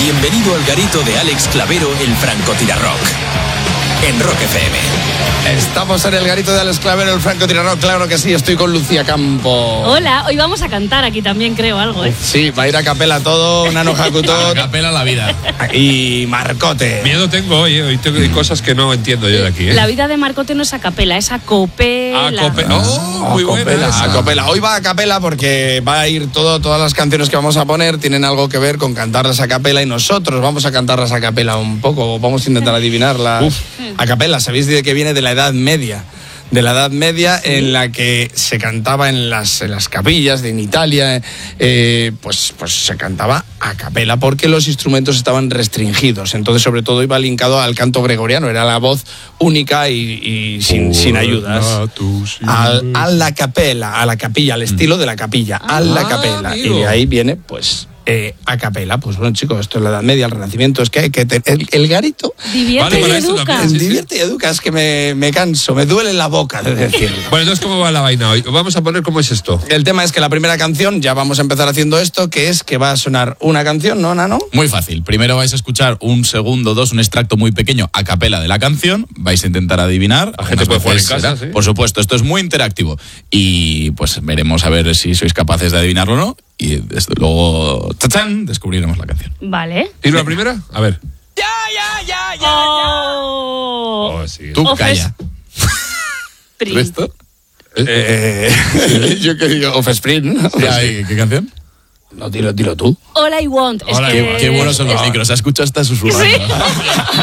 Bienvenido al garito de Alex Clavero, el francotirarrock. En Rock FM. Estamos en el garito de Alex Clavero, el francotirarrock, claro que sí, estoy con Lucía Campo. Hola, hoy vamos a cantar aquí también, creo, algo, ¿eh? Sí, va a ir a capela todo, Nano Hakutot. A capela la vida. Y Marcote. Miedo tengo hoy, hoy tengo cosas que no entiendo yo de aquí, ¿eh? La vida de Marcote no es a capela, es a copela. A capela. Muy buena esa. A capela. Hoy va a capela porque va a ir todas las canciones que vamos a poner tienen algo que ver con cantarlas a capela y nosotros vamos a cantarlas a capela un poco, vamos a intentar adivinarlas. A capela, ¿sabéis de qué viene? De la Edad Media. De la Edad Media, en la que se cantaba en las capillas en Italia, pues se cantaba a capela porque los instrumentos estaban restringidos. Entonces, sobre todo, iba linkado al canto gregoriano, era la voz única y sin ayudas. A la capela, a la capilla, al estilo de la capilla, a la capela. Amigo. Y de ahí viene, pues, a capela. Pues bueno, chicos, esto es la Edad Media, el Renacimiento, es que hay que el garito. Divierte Vale, y para eso educa. también, sí. Divierte y educa, es que me canso, me duele la boca de decirlo. Bueno, entonces, ¿cómo va la vaina hoy? Vamos a poner cómo es esto. El tema es que la primera canción, ya vamos a empezar haciendo esto, que es que va a sonar una canción, ¿no, Nano? Muy fácil. Primero vais a escuchar un segundo, un extracto muy pequeño a capela de la canción. Vais a intentar adivinar. La gente puede jugar en casa, ¿sí? Por supuesto, esto es muy interactivo. Y pues veremos a ver si sois capaces de adivinarlo o no. Y desde luego, ¡tachán!, descubriremos la canción. Vale. ¿Y la primera? A ver. Oh. Oh, sí. Tú Ofes- calla. Prin. ¿Resto? Yo que digo, Offspring, ¿no? ¿Qué canción? No, dilo tú. All I want. Es Hola, que qué buenos son los micros. Se escucha hasta susurrando. Sí.